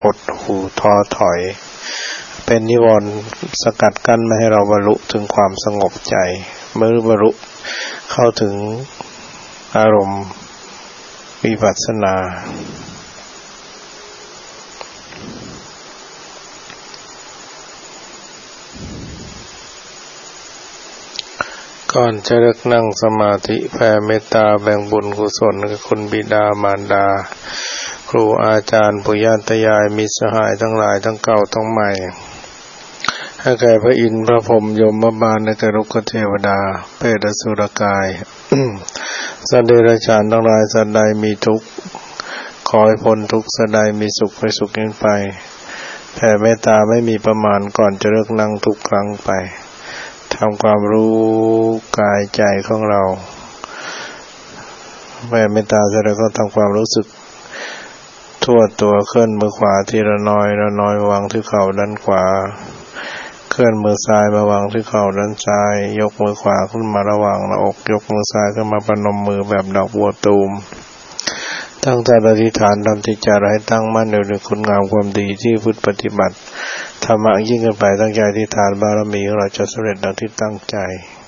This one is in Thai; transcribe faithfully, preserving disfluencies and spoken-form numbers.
อดหูท้อถอยเป็นนิวรณ์สกัดกั้นไม่ให้เราบรรลุถึงความสงบใจเมื่อบรรลุเข้าถึงอารมณ์วิปัสสนาก่อนจะเลิกนั่งสมาธิแผ่เมตตาแบ่งบุญกุศลกับคุณบิดามารดาครูอาจารย์ปุญญาตายายมิตรสหายทั้งหลายทั้งเก่าทั้งใหม่ให้แก่พระอินทร์พระพรหมยมบาลและแก่รุกขเทวดาเปรตอสุรกาย สัตว์เดรัจฉานทั้งหลายสัตว์ใดมีทุกข์ขอให้พ้นทุกข์สัตว์ใดมีสุขให้สุขยิ่งไปแผ่เมตตาไม่มีประมาณก่อนจะเลิกนั่งทุกครั้งไปทำความรู้กายใจของเราแผ่เมตตาเสร็จแล้วก็ทำความรู้สึกทั่วตัวเคลื่อนมือขวาทีละน้อยละน้อยวางที่เข่าด้านขวาเคลื่อนมือซ้ายมาวางที่เข่าด้านซ้ายยกมือขวาขึ้นมาระหว่างหน้าอกยกมือซ้ายขึ้นมาประนมมือแบบดอกบัวตูมตั้งใจอธิษฐานทำจิตใจให้ตั้งมั่นในคุณงามความดีที่พุทธปฏิบัติธรรมะยิ่งขึ้นไปตั้งใจอธิษฐานบารมีของเราจะสำเร็จดังที่ตั้งใจ